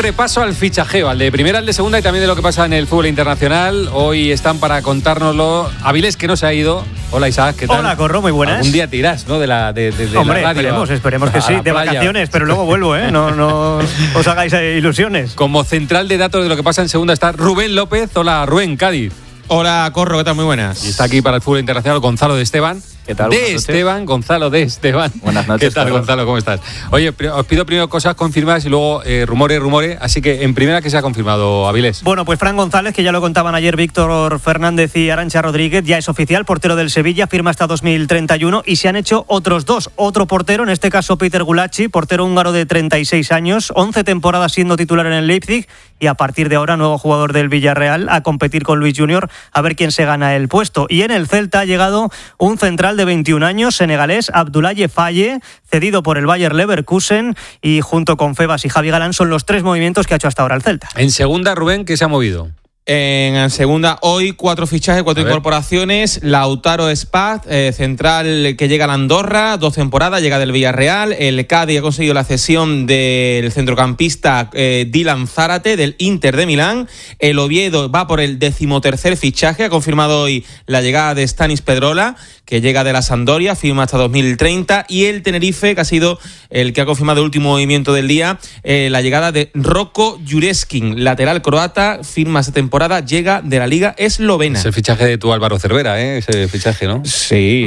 repaso al fichajeo, al de primera, al de segunda y también de lo que pasa en el fútbol internacional. Hoy están para contárnoslo Avilés, que no se ha ido. Hola, Isaac, ¿qué tal? Hola, Corro, muy buenas. Un día te irás, ¿no? De Hombre, la radio. esperemos que sí, de vacaciones, pero luego vuelvo, ¿eh? No os hagáis ilusiones. Como central de datos de lo que pasa en segunda está Rubén López. Hola, Rubén, Cádiz. Hola, Corro, ¿qué tal? Muy buenas. Y está aquí para el fútbol internacional Gonzalo de Esteban. ¿Qué tal? Gonzalo de Esteban. Buenas noches. ¿Qué tal, Gonzalo? ¿Cómo estás? Oye, os pido primero cosas confirmadas y luego rumores. Así que en primera, ¿qué se ha confirmado, Avilés? Bueno, pues Fran González, que ya lo contaban ayer Víctor Fernández y Arantxa Rodríguez, ya es oficial, portero del Sevilla, firma hasta 2031 y se han hecho otros dos. Otro portero, en este caso Peter Gulacsi, portero húngaro de 36 años, 11 temporadas siendo titular en el Leipzig y a partir de ahora nuevo jugador del Villarreal a competir con Luis Junior a ver quién se gana el puesto. Y en el Celta ha llegado un central de 21 años, senegalés, Abdoulaye Faye, cedido por el Bayer Leverkusen, y junto con Febas y Javi Galán son los tres movimientos que ha hecho hasta ahora el Celta. En segunda, Rubén, ¿qué se ha movido? En segunda, hoy 4 fichajes, 4 incorporaciones. Lautaro Spaz, central que llega a la Andorra, 2 temporadas, llega del Villarreal. El Cádiz ha conseguido la cesión del centrocampista Dylan Zárate del Inter de Milán. El Oviedo va por el 13º fichaje, ha confirmado hoy la llegada de Stanis Pedrola, que llega de la Sampdoria, firma hasta 2030. Y el Tenerife, que ha sido el que ha confirmado el último movimiento del día, la llegada de Roko Jureskin, lateral croata, firma esta temporada, llega de la Liga Eslovena. Es el fichaje de tu Álvaro Cervera, ese fichaje, ¿no? Sí.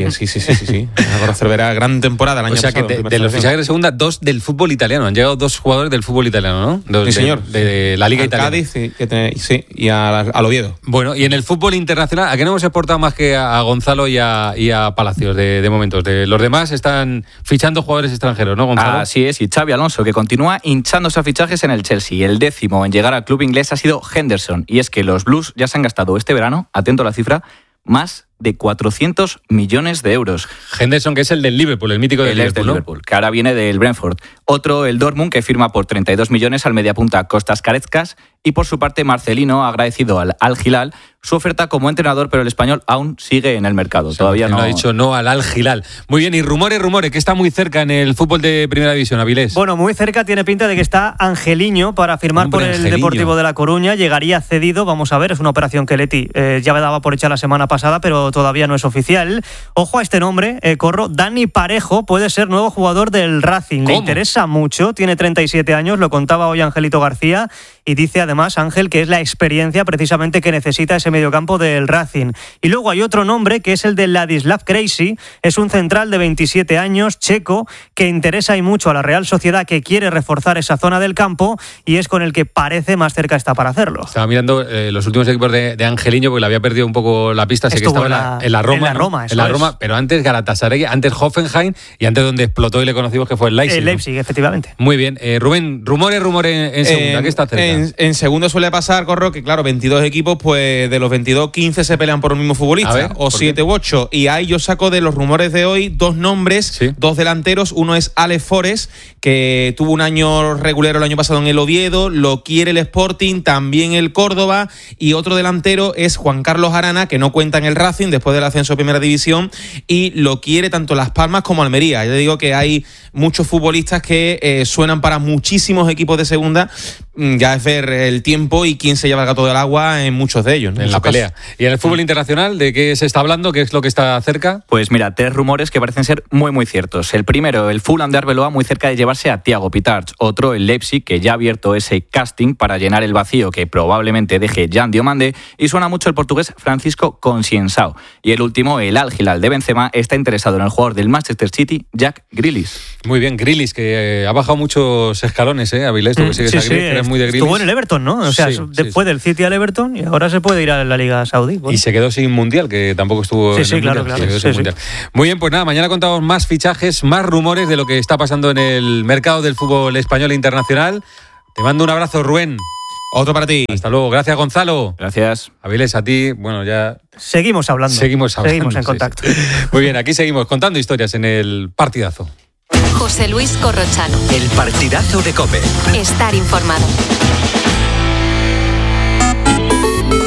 Álvaro Cervera, gran temporada el año pasado. O sea, que de los fichajes de segunda, 2 del fútbol italiano. Han llegado 2 jugadores del fútbol italiano, ¿no? Sí, señor. De la Liga italiana. Cádiz, sí, y al Oviedo. Bueno, y en el fútbol internacional, ¿a qué no hemos exportado más que a Gonzalo y a Palacios de momentos? Los demás están fichando jugadores extranjeros, ¿no, Gonzalo? Así es, y Xabi Alonso, que continúa hinchándose a fichajes en el Chelsea. El 10º en llegar al club inglés ha sido Henderson, y es que los Blues ya se han gastado este verano, atento a la cifra, más de 400 millones de euros. Henderson, que es el del Liverpool, el mítico del Liverpool, ¿no? Liverpool, que ahora viene del Brentford. Otro, el Dortmund, que firma por 32 millones al mediapunta Kostas Kareckas. Y por su parte, Marcelino ha agradecido al Al Hilal su oferta como entrenador, pero el español aún sigue en el mercado. Todavía no ha dicho no al Al Hilal. Muy bien, y rumores, que está muy cerca en el fútbol de Primera División, Avilés. Bueno, muy cerca, tiene pinta de que está Angeliño para firmar por el Deportivo de La Coruña. Llegaría cedido, vamos a ver, es una operación que Leti ya me daba por hecha la semana pasada, pero todavía no es oficial. Ojo a este nombre, Corro, Dani Parejo puede ser nuevo jugador del Racing. ¿Cómo? Le interesa mucho, tiene 37 años, lo contaba hoy Angelito García, y dice además Ángel que es la experiencia precisamente que necesita ese mediocampo del Racing. Y luego hay otro nombre que es el de Ladislav Krejci, es un central de 27 años, checo, que interesa y mucho a la Real Sociedad, que quiere reforzar esa zona del campo y es con el que parece más cerca está para hacerlo. Estaba mirando los últimos equipos de Angeliño porque le había perdido un poco la pista, sé que estaba en la Roma, pero antes Galatasaray, antes Hoffenheim y antes donde explotó y le conocimos que fue el Leipzig. El Leipzig, efectivamente. Muy bien, Rubén, rumores en segunda, ¿qué está cerca? En segundo suele pasar, Corro, que claro, 22 equipos, pues de los 22, 15 se pelean por un mismo futbolista, o 7 u 8. Y ahí yo saco de los rumores de hoy 2 nombres, ¿sí? 2 delanteros. Uno es Alex Forest, que tuvo un año regulero el año pasado en el Oviedo, lo quiere el Sporting, también el Córdoba. Y otro delantero es Juan Carlos Arana, que no cuenta en el Racing después del ascenso a Primera División, y lo quiere tanto Las Palmas como Almería. Yo digo que hay muchos futbolistas que suenan para muchísimos equipos de segunda. Ya es ver el tiempo y quién se lleva el gato del agua en muchos de ellos, ¿no? En la pelea. ¿Y en el fútbol internacional de qué se está hablando? ¿Qué es lo que está cerca? Pues mira, 3 rumores que parecen ser muy muy ciertos. El primero, el Fulham de Arbeloa muy cerca de llevarse a Thiago Pitarch. Otro, el Leipzig, que ya ha abierto ese casting para llenar el vacío que probablemente deje Jan Diomande, y suena mucho el portugués Francisco Concienzao. Y el último, el Al Hilal de Benzema, está interesado en el jugador del Manchester City, Jack Grealish. Muy bien, Grealish, que ha bajado muchos escalones, Avilés, tú que sigues a Grealish, que eres muy de Grealish. Estuvo en el Everton, ¿no? O sea, después del City al Everton, y ahora se puede ir a la Liga Saudí. Bueno. Y se quedó sin Mundial, que tampoco estuvo en el claro, Mundial. Se quedó sin Mundial. Muy bien, pues nada, mañana contamos más fichajes, más rumores de lo que está pasando en el mercado del fútbol español e internacional. Te mando un abrazo, Rubén. Otro para ti. Hasta luego. Gracias, Gonzalo. Gracias. Avilés, a ti, bueno, ya... Seguimos hablando. Seguimos en contacto. Sí. Muy bien, aquí seguimos contando historias en el partidazo. José Luis Corrochano. El partidazo de COPE. Estar informado.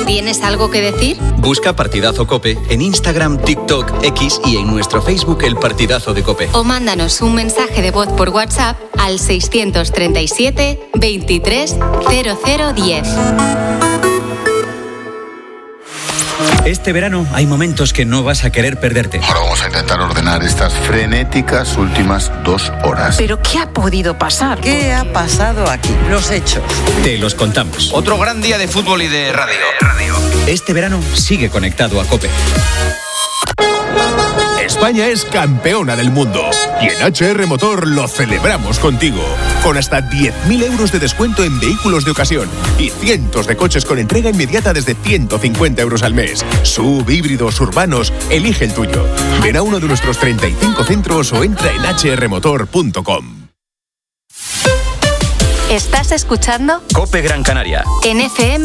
¿Tienes algo que decir? Busca Partidazo COPE en Instagram, TikTok, X y en nuestro Facebook El Partidazo de COPE. O mándanos un mensaje de voz por WhatsApp al 637 23 0010. Este verano hay momentos que no vas a querer perderte. Ahora vamos a intentar ordenar estas frenéticas últimas 2 horas. ¿Pero qué ha podido pasar? ¿Qué ha pasado aquí? Los hechos. Te los contamos. Otro gran día de fútbol y de radio. Este verano sigue conectado a COPE. España es campeona del mundo y en HR Motor lo celebramos contigo, con hasta 10.000 euros de descuento en vehículos de ocasión y cientos de coches con entrega inmediata desde 150 euros al mes. SUV, híbridos, urbanos, elige el tuyo. Ven a uno de nuestros 35 centros o entra en hrmotor.com. ¿Estás escuchando? COPE Gran Canaria. En FM